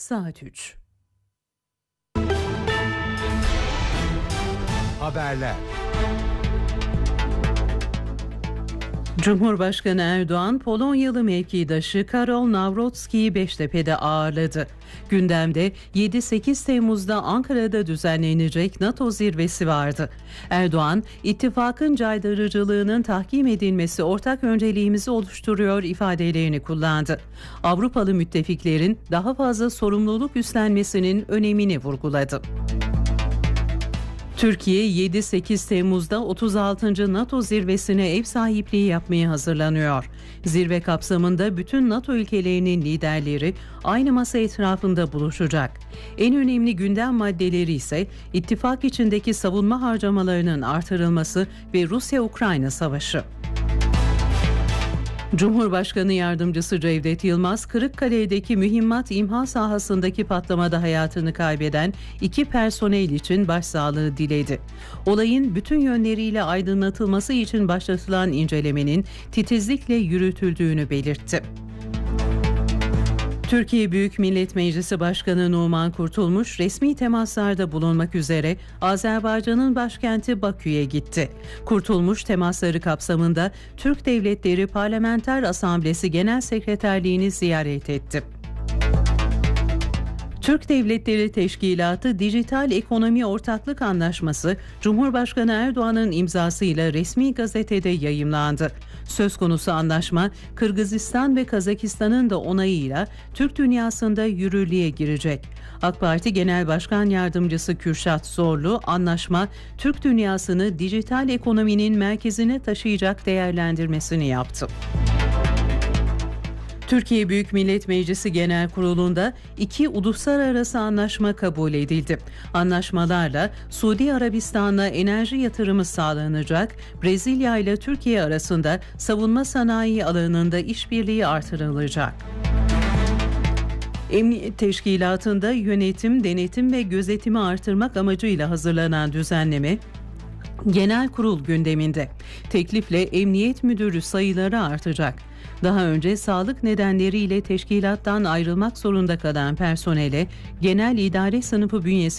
saat 3. Haberler. Cumhurbaşkanı Erdoğan, Polonyalı mevkidaşı Karol Nawrocki'yi Beştepe'de ağırladı. Gündemde 7-8 Temmuz'da Ankara'da düzenlenecek NATO zirvesi vardı. Erdoğan, ittifakın caydırıcılığının tahkim edilmesi ortak önceliğimizi oluşturuyor ifadelerini kullandı. Avrupalı müttefiklerin daha fazla sorumluluk üstlenmesinin önemini vurguladı. Türkiye 7-8 Temmuz'da 36. NATO zirvesine ev sahipliği yapmaya hazırlanıyor. Zirve kapsamında bütün NATO ülkelerinin liderleri aynı masa etrafında buluşacak. En önemli gündem maddeleri ise ittifak içindeki savunma harcamalarının artırılması ve Rusya-Ukrayna savaşı. Cumhurbaşkanı Yardımcısı Cevdet Yılmaz, Kırıkkale'deki mühimmat imha sahasındaki patlamada hayatını kaybeden 2 personel için başsağlığı diledi. Olayın bütün yönleriyle aydınlatılması için başlatılan incelemenin titizlikle yürütüldüğünü belirtti. Türkiye Büyük Millet Meclisi Başkanı Numan Kurtulmuş resmi temaslarda bulunmak üzere Azerbaycan'ın başkenti Bakü'ye gitti. Kurtulmuş temasları kapsamında Türk Devletleri Parlamenter Asamblesi Genel Sekreterliğini ziyaret etti. Türk Devletleri Teşkilatı Dijital Ekonomi Ortaklık Anlaşması Cumhurbaşkanı Erdoğan'ın imzasıyla resmi gazetede yayımlandı. Söz konusu anlaşma Kırgızistan ve Kazakistan'ın da onayıyla Türk dünyasında yürürlüğe girecek. AK Parti Genel Başkan Yardımcısı Kürşat Zorlu, anlaşma Türk dünyasını dijital ekonominin merkezine taşıyacak değerlendirmesini yaptı. Türkiye Büyük Millet Meclisi Genel Kurulu'nda 2 uluslararası anlaşma kabul edildi. Anlaşmalarla Suudi Arabistan'la enerji yatırımı sağlanacak, Brezilya ile Türkiye arasında savunma sanayi alanında işbirliği artırılacak. Emniyet Teşkilatı'nda yönetim, denetim ve gözetimi artırmak amacıyla hazırlanan düzenleme Genel Kurul gündeminde. Teklifle emniyet müdürü sayıları artacak. Daha önce sağlık nedenleriyle teşkilattan ayrılmak zorunda kalan personele genel idare sınıfı bünyesinde